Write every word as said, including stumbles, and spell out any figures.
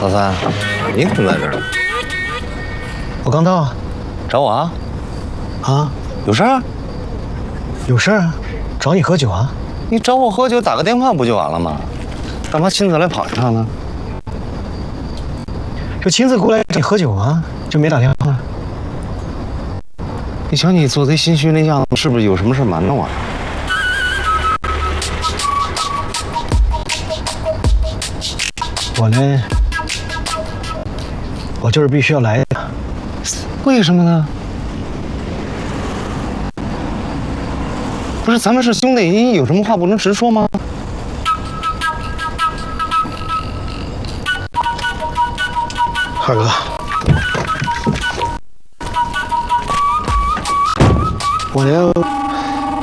老三，你怎么在这儿？ 我刚到啊。 找我啊？ 啊？ 有事儿？ 有事儿啊？找你喝酒啊？ 你找我喝酒，打个电话不就完了吗？干嘛亲自来跑一趟呢？ 就亲自过来找你喝酒啊，就没打电话。 你瞧你做贼心虚那样子，是不是有什么事瞒着我？ 我呢，我就是必须要来的。 为什么呢？不是咱们是兄弟，有什么话不能直说吗？ 二哥，我呢。